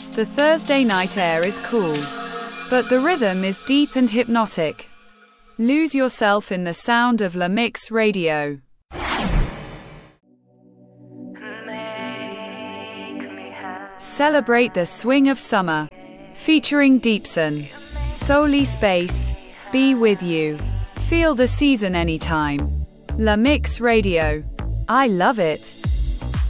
The Thursday night air is cool, but the rhythm is deep and hypnotic. Lose yourself in the sound of La Mix Radio. Celebrate the swing of summer, featuring Deepson, Soli Space, be with you. Feel the season anytime. La Mix Radio. I love it.